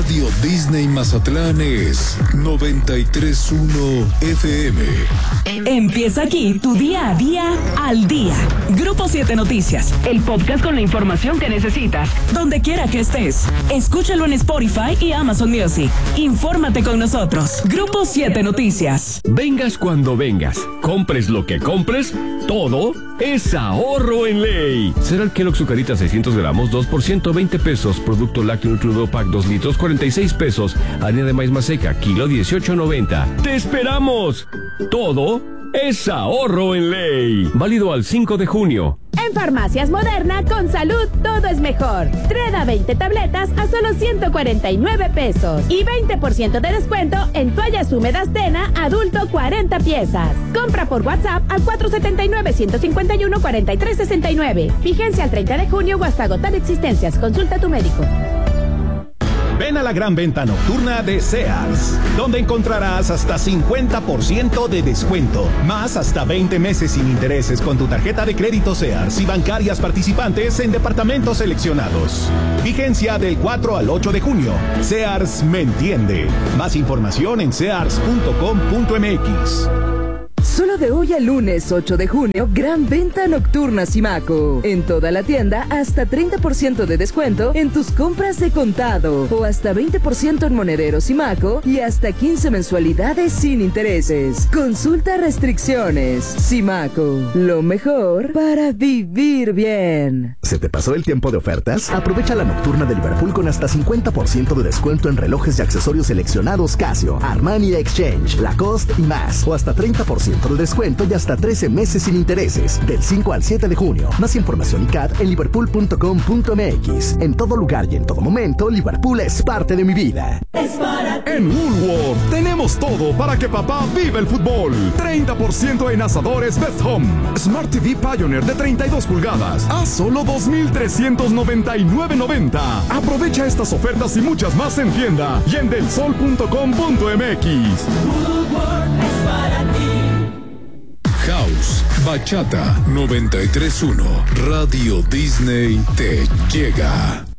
Radio Disney Mazatlán es 93.1 FM. Empieza aquí tu día a día al día. Grupo 7 Noticias, el podcast con la información que necesitas, donde quiera que estés. Escúchalo en Spotify y Amazon Music. Infórmate con nosotros. Grupo 7 Noticias. Vengas cuando vengas, compres lo que compres, todo es ahorro en ley. Cereal Kellogg Zucaritas 600 gramos, 2 por 120 pesos. Producto lácteo Nutrido Pack 2 litros, 46 pesos. Harina de maíz maseca, kilo 18.90. ¡Te esperamos! Todo es ahorro en ley. Válido al 5 de junio. En Farmacias Moderna, con salud, todo es mejor. Treda 20 tabletas a solo 149 pesos. Y 20% de descuento en toallas húmedas Tena, adulto 40 piezas. Compra por WhatsApp al 479-151-4369. Vigencia al 30 de junio o hasta agotar existencias. Consulta a tu médico. Ven a la gran venta nocturna de Sears, donde encontrarás hasta 50% de descuento, más hasta 20 meses sin intereses con tu tarjeta de crédito Sears y bancarias participantes en departamentos seleccionados. Vigencia del 4 al 8 de junio. Sears me entiende. Más información en sears.com.mx. Solo de hoy al lunes 8 de junio, gran venta nocturna Simaco. En toda la tienda, hasta 30% de descuento en tus compras de contado. O hasta 20% en monedero Simaco y hasta 15 mensualidades sin intereses. Consulta restricciones. Simaco, lo mejor para vivir bien. ¿Se te pasó el tiempo de ofertas? Aprovecha la nocturna de Liverpool con hasta 50% de descuento en relojes y accesorios seleccionados Casio, Armani Exchange, Lacoste y más. O hasta 30% de descuento y hasta 13 meses sin intereses. Del 5 al 7 de junio. Más información y CAD en liverpool.com.mx. En todo lugar y en todo momento, Liverpool es parte de mi vida. Es para ti. En Woolworth tenemos todo para que papá viva el fútbol. 30% en asadores Best Home. Smart TV Pioneer de 32 pulgadas a solo $2,399.90. Aprovecha estas ofertas y muchas más en tienda y en delsol.com.mx. Woolworth es para ti. House, Bachata 93.1, Radio Disney te llega.